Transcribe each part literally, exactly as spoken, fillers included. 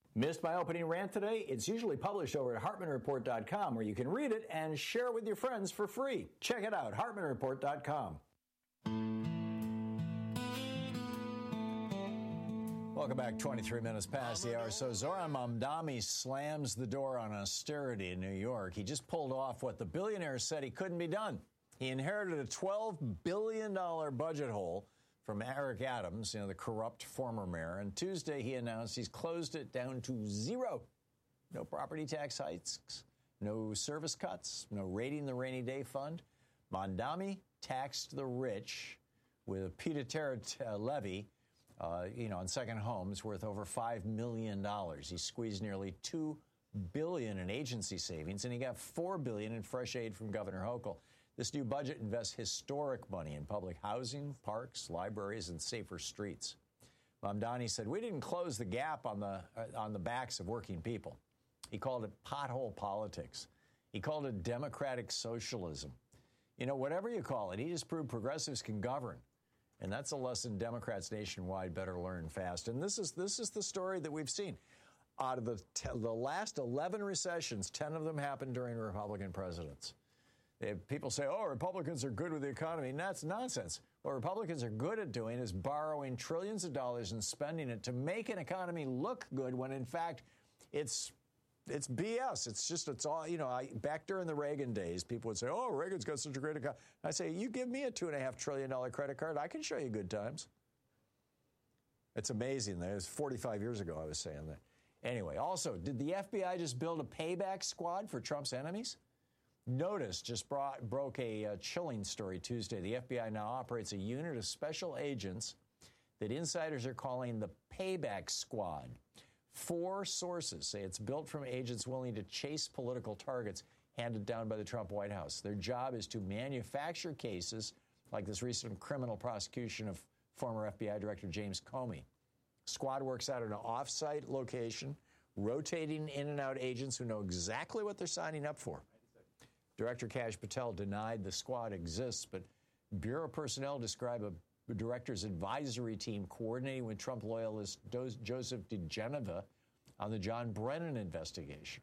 Missed my opening rant today? It's usually published over at Hartman Report dot com, where you can read it and share it with your friends for free. Check it out, Hartman Report dot com. Welcome back. twenty-three minutes past the hour. So Zoran Mamdani slams the door on austerity in New York. He just pulled off what the billionaire said he couldn't be done. He inherited a twelve billion dollars budget hole from Eric Adams, you know, the corrupt former mayor. And Tuesday he announced he's closed it down to zero. No property tax hikes, no service cuts, no raiding the rainy day fund. Mamdani taxed the rich with a pied-à-terre uh, levy, uh, you know, on second homes worth over five million dollars. He squeezed nearly two billion dollars in agency savings, and he got four billion dollars in fresh aid from Governor Hochul. This new budget invests historic money in public housing, parks, libraries, and safer streets. Mamdani said, we didn't close the gap on the uh, on the backs of working people. He called it pothole politics. He called it democratic socialism. You know, whatever you call it, he just proved progressives can govern. And that's a lesson Democrats nationwide better learn fast. And this is this is the story that we've seen. Out of the, te- the last eleven recessions, ten of them happened during Republican presidents. If people say, oh, Republicans are good with the economy, and that's nonsense. What Republicans are good at doing is borrowing trillions of dollars and spending it to make an economy look good when, in fact, it's it's B S. It's just, it's all, you know, I, back during the Reagan days, people would say, oh, Reagan's got such a great economy. I say, you give me a two point five trillion dollars credit card, I can show you good times. It's amazing. That was forty-five years ago I was saying that. Anyway, also, did the F B I just build a payback squad for Trump's enemies? Notice just brought, broke a uh, chilling story Tuesday. The F B I now operates a unit of special agents that insiders are calling the Payback Squad. Four sources say it's built from agents willing to chase political targets handed down by the Trump White House. Their job is to manufacture cases like this recent criminal prosecution of former F B I Director James Comey. Squad works out at an off-site location, rotating in and out agents who know exactly what they're signing up for. Director Kash Patel denied the squad exists, but Bureau personnel describe a director's advisory team coordinating with Trump loyalist Joseph diGenova on the John Brennan investigation.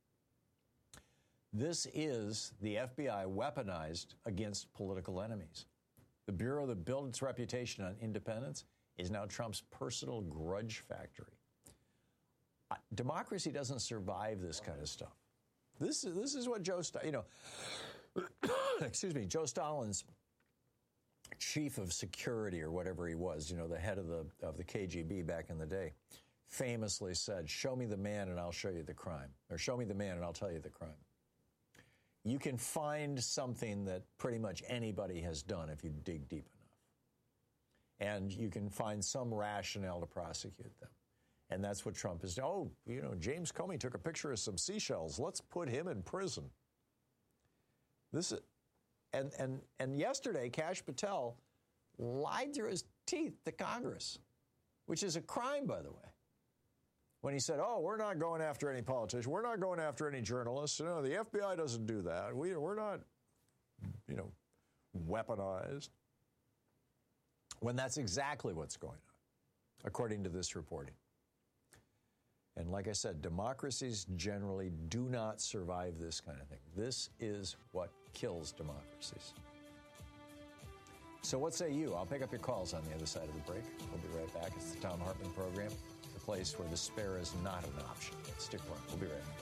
This is the F B I weaponized against political enemies. The Bureau that built its reputation on independence is now Trump's personal grudge factory. Democracy doesn't survive this kind of stuff. This is this is what Joe, you know, excuse me, Joe Stalin's chief of security or whatever he was, you know, the head of the of the K G B back in the day, famously said, "Show me the man and I'll show you the crime," or "Show me the man and I'll tell you the crime." You can find something that pretty much anybody has done if you dig deep enough, and you can find some rationale to prosecute them. And that's what Trump is doing. Oh, you know, James Comey took a picture of some seashells. Let's put him in prison. This is, and and and yesterday, Kash Patel lied through his teeth to Congress, which is a crime, by the way. When he said, "Oh, we're not going after any politicians. We're not going after any journalists. You know, the F B I doesn't do that. We we're not, you know, weaponized." When that's exactly what's going on, according to this reporting. And like I said, democracies generally do not survive this kind of thing. This is what kills democracies. So what say you? I'll pick up your calls on the other side of the break. We'll be right back. It's the Thom Hartmann Program, the place where despair is not an option. Stick around. We'll be right back.